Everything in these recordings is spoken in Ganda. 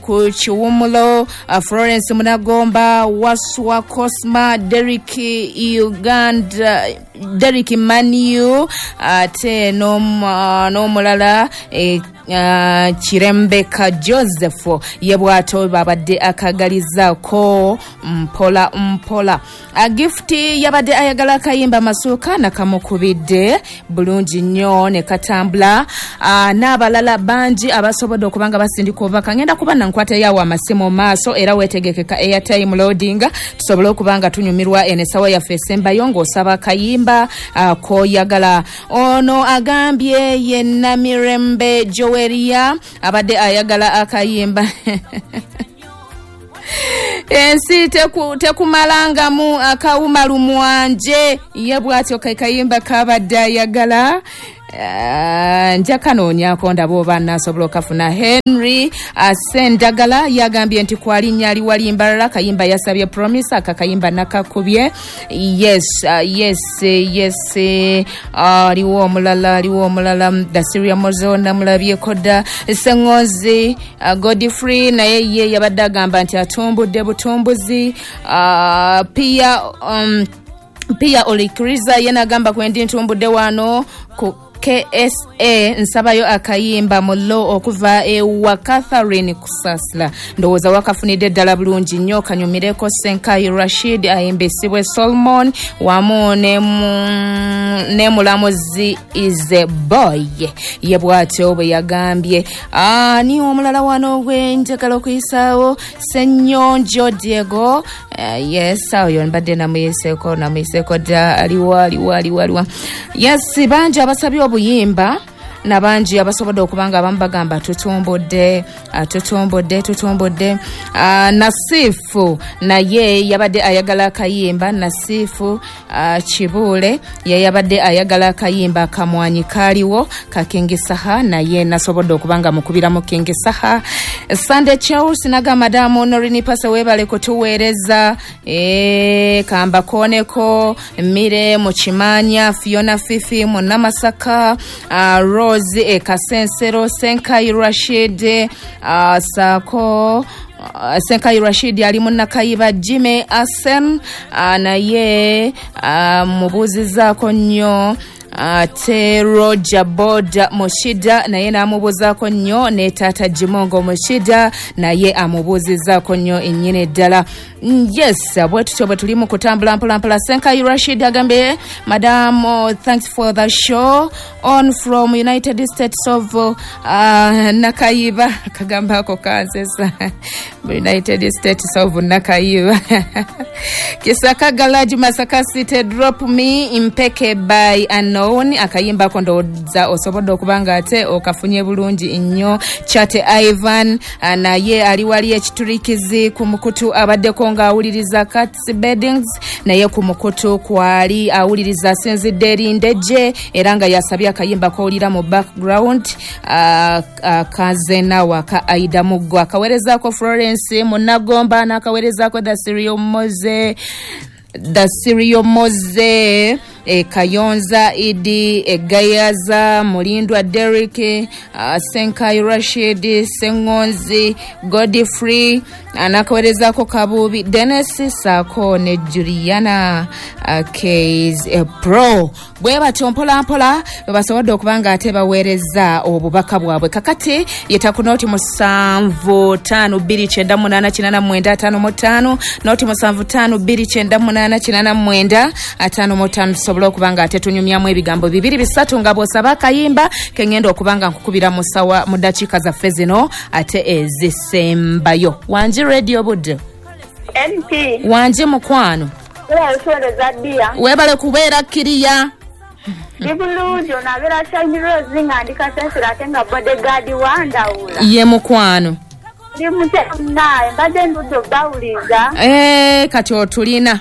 ku Chiwumulo, Florence Munagomba, Waswa Cosma, Derek Uganda, Derek Manu, te no mulala Chirembeka Joseph yebwato babadde akagalizako mpola a gift yabadde ayagala kayimba masuka nakamukubidde bulungi nnyo ne katambula n'abalala banji abasobodde okubanga basindika obubaka ngenda kuba nankwata yawo amasimu maaso era wetegekeka airtime loading tusobole okubanga tunyumirwa enesawa yaffe esembayo ng'osaba kayimba koyagala ono agambye ye Namirembe Joweria abadde ayagala akayimba ensi tekumalangamu akawumalu mwanje yebwatyo kayimba kabadde ayagala njakanonyako ndaba oba nasobola okafuna. Henry Sendagala yagambye nti kwalinnya ali walimbalala kayimba yasabye promise akakayimba nakakubye. Yes aliwo omulala Dasiria Mozona mulabye da Sengozi Godfrey naye ye yabadde agamba nti atumbudde butumbuzi. Pia Olikriza yena agamba kwendi ntumbudde wano ku KSA nsabayo akayimba mulo okuva ewa Catherine Kusasla ndowooza wakafunidde ddala bulungi nnyo kanyumireko Senkai Rashid ayimbisibwe Solomon wamu ne mulamuzi is a boy yebwatyo bwe yagambye. Ni omulala wano gwe njagala okuyisaawo Senyonjo Diego. Yes oyo mbadde namuyiseko dda aliwa. Yes banja abasabye obuyimba nabanji abasobodde okubanga abamu bagamba tutumbudde. Nasifu naye yabadde ayagala akayimba. Nasifu Kibule ye yabadde ayagala akayimba kamwanyi kaliwo kakengesaha naye nasobodde okubanga mukubira mu kengesaha. Sunday Charles naga madamu Norini Pasa webale kutuweereza kamba koneko Mire Muchimanya Fiona Fifi Munamasaka Rose Kasensero Senkai Rashid Sako Senkai Rashid ali munakayiba Jime Asem naye mubuzizaako nnyo te Roger Boda Mushida naye namubuzaako nnyo ne Tata Jimongo Mushida naye amubuzizaako nnyo ennyini ddala. Yes bwe tutyo bwe tuli mu kutambula mpolampola. Senkai Rashid agambe Madam thanks for the show on from United States of Nakayiba kagamba ako kansesa United States of Nakayiba Kisaka Garage Masaka City drop me impeke by unknown akayimba kondoza osobodo okubanga ate okafunye bulungi nnyo. Chate Ivan naye aliwali ekiturikizi ku mukutu abadde konga awuliriza Cats Beddings naye ku mukutu kwali awuliriza Senzidde Lindeje era nga yasabye akayimba kowulira mu background kazena waka Aida Mugo akawereza ko Florence Munagomba nakawereza ko Dasirio Moze Kayonza Idi Gayaza Mulindwa Derek Senkai Rashid Sengonzi Godfrey anakawereza ko Kabubi Dennis Sako ne Juliana Case Pro bweba tompola mpola basobodde okubanga ate baweereza obubaka bwabwe kakati yetakunoti 75298985 noti 75298985 sobola okubanga ate tunyumyamu ebigambo 2-3 nga bw'osaba kayimba kengenda okubanga nkukubira musawa mu dakiika zaffe zino ate ezisembayo. Wanji radio budde MP wanji mukwano webale kubeera kiriya Ibulujo na vera Shine Rose ngandika sensera atenga bodyguard wandawula ye mukwano limute naye mbadde ndudo bawuliza kati otulina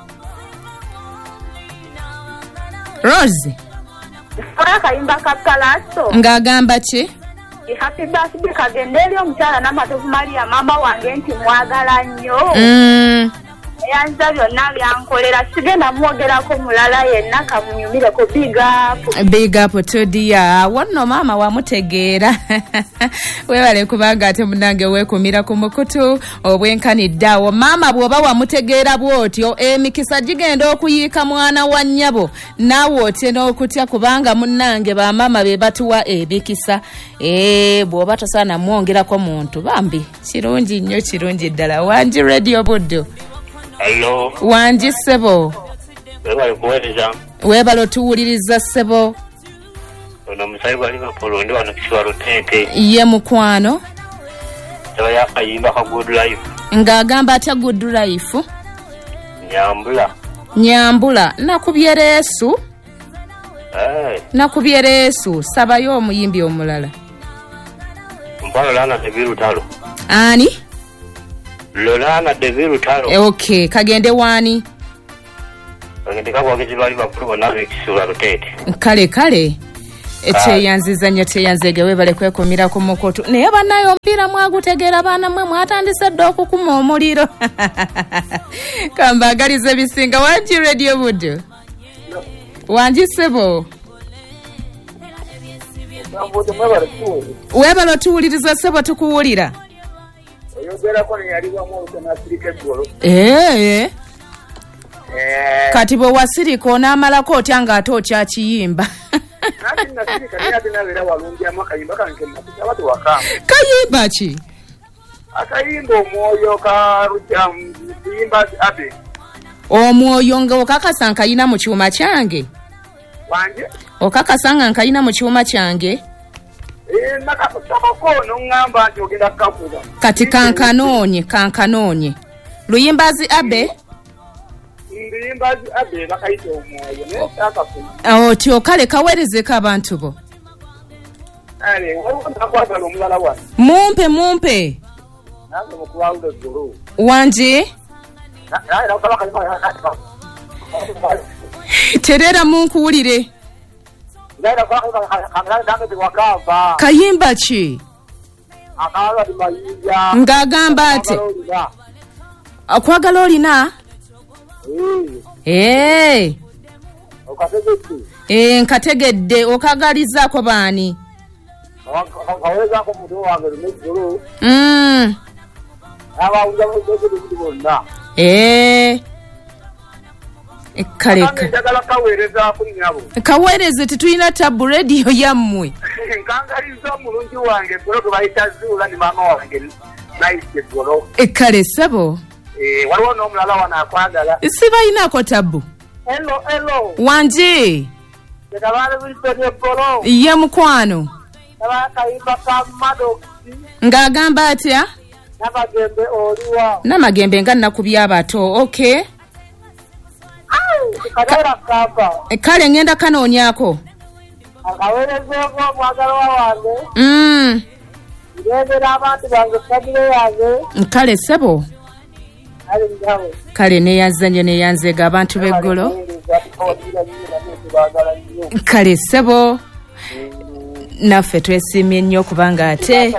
Rose kayimba kapalaso ngagamba ki happy birthday kagendeli omukyala n'amatovu Maria mama wange nti mwagala nnyo Yanza byonna byankolera sigenda mwogerako mulala yenna kamunyumireko big up to dia wonno mama wamutegeera webale kubanga ate munange wekumira ku mukutu obwenkaniddawo mama bwoba wamutegeera bwotyo emikisa gigenda okuyiika mwana wa nnyabo naawe otye n'okutya kubanga munange bamama be batuwa ebikisa bwoba tosaana mwongerako muntu bambi kirungi nnyo kirungi ddala Wanji Radio Buddu. Hello. Wanji Sebo. Webale kuweereza. Webale otuwuliriza Sebo. Ono musayi wa Liverpool ndi wano Kiswaro Tete. Ye mukwano. Taba yakayimba ka Good Life. Ng'agamba atya Good Life. Nyambula. Nakubyereesu. Nakubyereesu. Sabayo omuyimbi omulala. Mpalo lana Deviru Talo. Ani? Lolana Deviru Talo. Okay, kagende wani? Kagende kwa Kiswaro Liverpool wanawe Kiswaro Tete. Kale. Echeyanziza nnyo teyanzege webale kwekumira ku mukutu. Naye bannayo mpira mwagutegeera baana mmwe mwatandise dda okukuma omuliro. Kambagalize bisinga Wanji Radio Buddu. Wanji Sebo. Webale otuwuliriza Sebo tukuwulira. Kati bwe wasirika onaamalako otya ng'ate okyakiyimba. Kayimba ki? Akayimba omwoyo ka Luyimbazi Abe. Omwoyo nga okakasa nkayina mu kyuma kyange? Wanje? Okakasa nga nkayina mu kyuma kyange? Nakasako n'ongamba nti ogenda kukakuba. Kati kankanoonye. Luyimbazi Abe? Luyimbazi Abe bakayita omwoyo naye takafuna. Otyo kale kaweerezeko abantu bo. Waliwo nakwagala omulala wano. Mumpe. Nange mukuwawula eggulu. Wanji? Terera munkuwulire. Kayimba ki? Ng'agamba ate? Okwagala olina? Nkategedde okagalizaako baani? Kaweereze tetulina tabu radio yammwe. Nkangaliza mulungi wange gwe bayita Zuula ni maama wange naise golo. Kale Sebo. Waliwo n'omulala wano akwagala. Sibayinaako tabu. Hello. Wanji. Ye mukwano. Kayimba ka Maddox. Ng'agamba atya? Namagembe oliwa. Namagembe nga nnakubya abato. Okay. Kale ngenda kanoonyako. Akaweerezeko mwagala wange. Ndebera abantu bange famire yange. Kale Sebo. Kale neyanzega abantu b'eggolo. Kale Sebo. Naffe twesiimye nnyo kubanga ate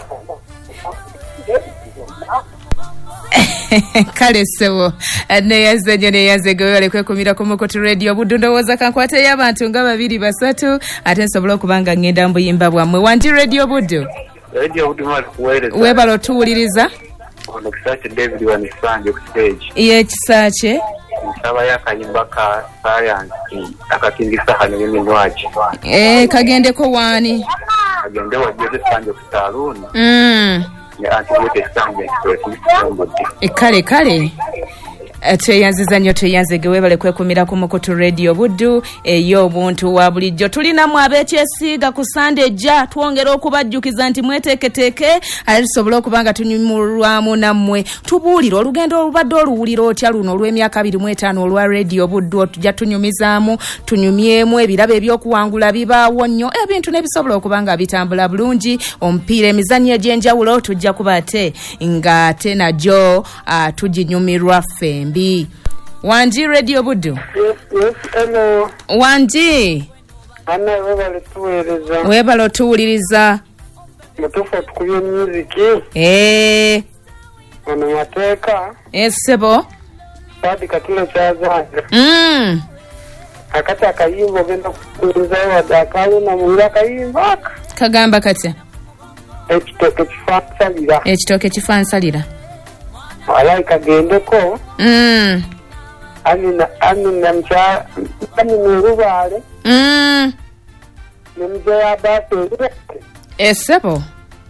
kale Sebo neyanzega webale kwekumira ku Mukutu Radio Buddu ndowooza kankwate y'abantu nga 2-3 ate nsobola okubanga ngenda mbuyimba bwammwe. Wanji Radio Buddu. Webale otuwuliriza. Ono Kisaache David wanisanje ku stage. Ye Kisaache. Nsaba yakayimba ka Science akakingisa hano n'eminwaji. Kagendeko wani? Kagende wajjeze sanje ku saloon. Ne antiyote sanje ku kale. Tweyanziza nnyo tweyanzege webale kwekumira ku Mukutu Radio Buddu eyo obuntu wa bulijjo. Tulinamu abeekyesiiga ku Sande ejja twongera okubajjukiza nti mweteeketeeke ate tusobole okubanga tunyumulwamu nammwe. Tubuulire olugendo olubadde oluwulira otya luno olw'emyaka 25 olwa Radio Buddu tujja tunyumizaamu tunyumyemu ebirabo ebyokuwangula bibaawo nnyo ebintu n'ebisobola okubanga bitambula bulungi omupiira emizannyo egy'enjawulo tujja kuba ate ng'ate najo tuginyumirwa ffe. Wanji Radio Buddu. Yes, hello. Wanji. Ana webale tuweereza. Webale otuwuliriza. Mutufa tukubye music. Ono mateeka. Sebo. Sadi Katilo Chazanga. Akati akayimba genda kukuliza wadakayo na mwira kayimba. Kagamba katya? Ekitoke kifansalira. Ekitoke kifansalira. Alai kagendeko. Anina mcha Rubale. Nemze ya bate. Esebo.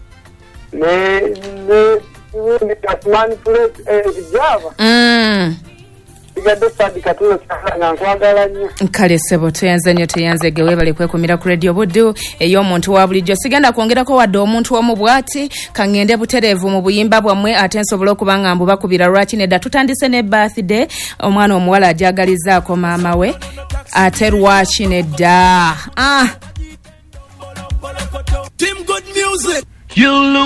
Ne tasmani pule Java. Igade Sadi Katilo Chazanga nkwagala nnyo. Kale sebo teyanze gewe bali kwekumira ku radio buddu ey'omuntu wa bulijjo sigenda kwongerako wadde omuntu omubwati kangende buterevu mu buyimba bwamwe ate nsobola okubanga mbu bakubira lwaki nedda tutandise ne birthday omwana omuwala ajagalizaako maama we ate lwaki nedda Team Good Music.